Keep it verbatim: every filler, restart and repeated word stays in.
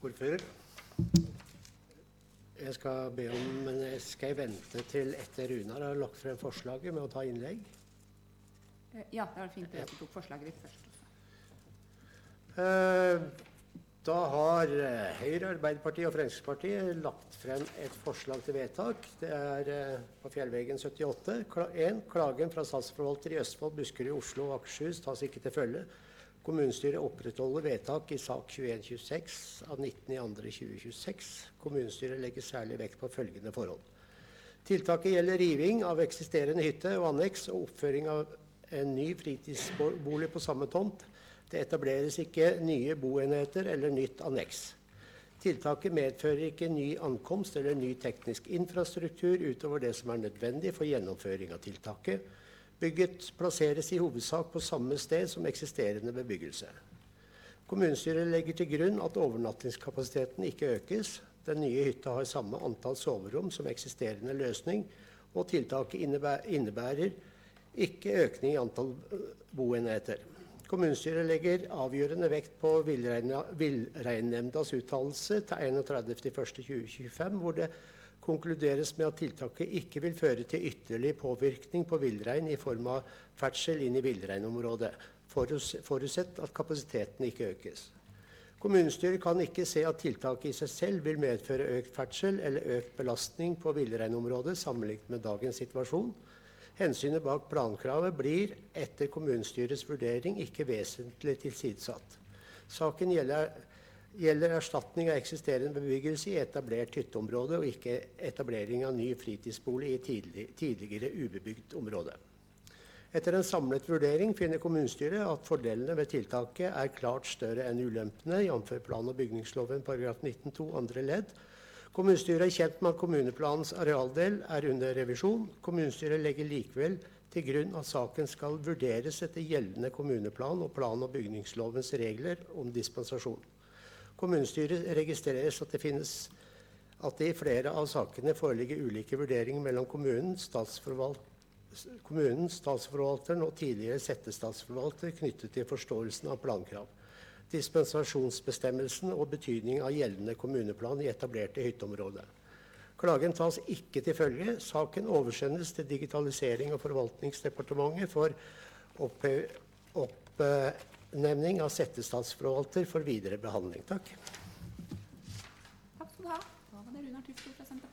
Ordfører. Jeg skal be om, men jeg skal vente til etter Runar har lagt frem forslaget med å ta innlegg. Ja, det var fint at du tok forslaget ditt først. Da har Høyre, Arbeiderpartiet og Fremskrittspartiet lagt frem et forslag til vedtak. Det er på Fjellvegen syttiåtte. en. Klagen fra statsforvalter i Østfold, Buskerud, Oslo og Akershus tas ikke til følge. Kommunestyret opprettholder vedtak i sak tjueen tjueseks av nittende februar tjue tjueseks. Kommunestyret legger særlig vekt på følgende forhold. Tiltaket gjelder riving av eksisterende hytte og anneks og oppføring av en ny fritidsbolig på samme tomt. Det etableres ikke nye boenheter eller nytt anneks. Tiltaket medfører ikke ny ankomst eller ny teknisk infrastruktur utover det som er nødvendig for gjennomføring av tiltaket. Bygget plasseres i hovedsak på samme sted som eksisterende bebyggelse. Kommunestyret legger til grunn at overnattingskapasiteten ikke økes. Den nye hytta har samme antall soverom som eksisterende løsning, og tiltaket innebærer ikke økning i antall boenheter. Kommunestyret legger avgjørende vekt på Villreinnemndas uttalelse til enogtredivte januar tjue tjuefem, hvor det konkluderes med at tiltaket ikke vil føre til ytterligere påvirkning på villrein i form av ferdsel inn i villreinområdet, forutsett at kapasiteten ikke økes. Kommunestyret kan ikke se at tiltaket i seg selv vil medføre økt ferdsel eller økt belastning på villreinområdet sammenlignet med dagens situasjon. Hensynet bak plankravet blir etter kommunestyrets vurdering ikke vesentlig tilsidesatt. Saken gjelder, gjelder erstatning av eksisterende bebyggelse i etablert hytteområde og ikke etablering av ny fritidsbolig i tidlig, tidligere ubebygd område. Etter en samlet vurdering finner kommunestyret at fordelene ved tiltaket er klart større enn ulempene, jf. plan- og bygningsloven paragraf nitten to andre ledd. Kommunestyret er kjent med at kommuneplanens arealdel er under revisjon. Kommunestyret legger likevel til grunn at saken skal vurderes etter gjeldende kommuneplan og plan- og bygningslovens regler om dispensasjon. Kommunestyret registreres at det finnes at det i flere av sakene foreligger ulike vurderinger mellom kommunen, statsforvalt, kommunen, statsforvalteren og tidligere settestatsforvalter knyttet til forståelsen av plankrav, dispensasjonsbestemmelsen og betydning av gjeldende kommuneplan i etablerte hytteområder. Klagen tas ikke til følge. Saken oversendes til Digitalisering- og forvaltningsdepartementet for oppnevning av settestatsforvalter for videre behandling. Takk. Takk skal du ha. Da var det Runar Tufte fra Senterpartiet.